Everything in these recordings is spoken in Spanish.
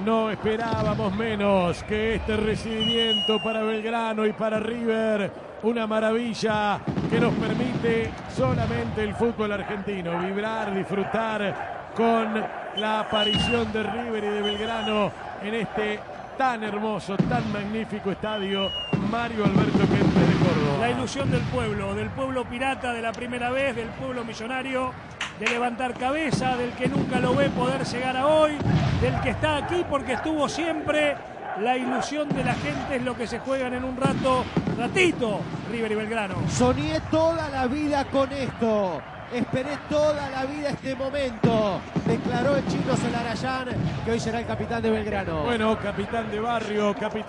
No esperábamos menos que este recibimiento para Belgrano y para River. Una maravilla que nos permite solamente el fútbol argentino. Vibrar, disfrutar con la aparición de River y de Belgrano en este tan hermoso, tan magnífico estadio Mario Alberto Kempes de Córdoba. La ilusión del pueblo pirata de la primera vez, del pueblo millonario, de levantar cabeza, del que nunca lo ve poder llegar a hoy, del que está aquí porque estuvo siempre. La ilusión de la gente es lo que se juegan en un ratito, River y Belgrano. Soñé toda la vida con esto. Esperé toda la vida este momento, declaró el chino Celarayán, que hoy será el capitán de Belgrano. Bueno, capitán de barrio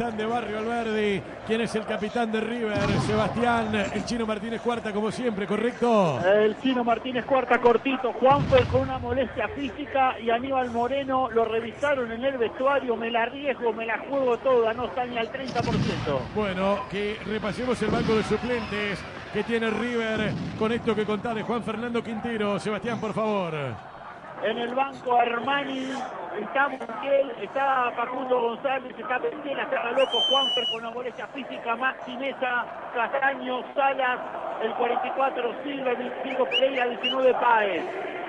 Alberdi. ¿Quién es el capitán de River? Sebastián, el Chino Martínez Cuarta, como siempre, ¿correcto? El Chino Martínez Cuarta, cortito. Juanfer con una molestia física y Aníbal Moreno lo revisaron en el vestuario. Me la arriesgo, me la juego toda, no está ni al 30%. Bueno, que repasemos el banco de suplentes que tiene River con esto que contá de Juan Fernando Quintero. Sebastián, por favor. En el banco Armani, está Montiel, está Facundo González, está Pendiela, está Loco, Juanfer con una molestia física, Maxi Mesa, Castaño, Salas, el 44 Silva, 25 Pereira, 19 Páez.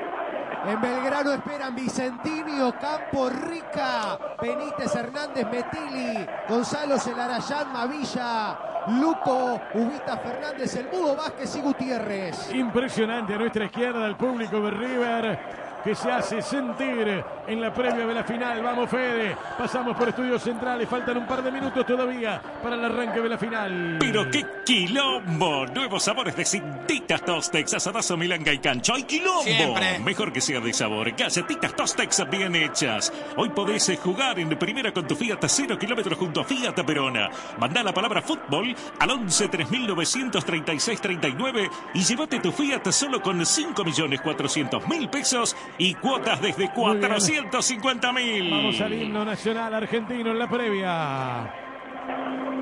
En Belgrano esperan Vicentinio, Campo Rica, Benítez, Hernández, Metili, Gonzalo Celarayán, Mavilla, Luco, Ubita Fernández, El Mudo Vázquez y Gutiérrez. Impresionante a nuestra izquierda el público de River que se hace sentir en la previa de la final. Vamos, Fede, pasamos por estudios centrales, faltan un par de minutos todavía para el arranque de la final. ¡Pero qué quilombo! Nuevos sabores de Cintitas Tostex, asadazo, milanga y cancho. ¡Ay, quilombo! Siempre. Mejor que sea de sabor. Galletitas Tostex bien hechas. Hoy podés jugar en primera con tu Fiat 0 kilómetros junto a Fiat Perona. Mandá la palabra fútbol al 11 3936 39 y llévate tu Fiat solo con 5.400.000 pesos y cuotas desde 450.000. Vamos al himno nacional argentino en la previa.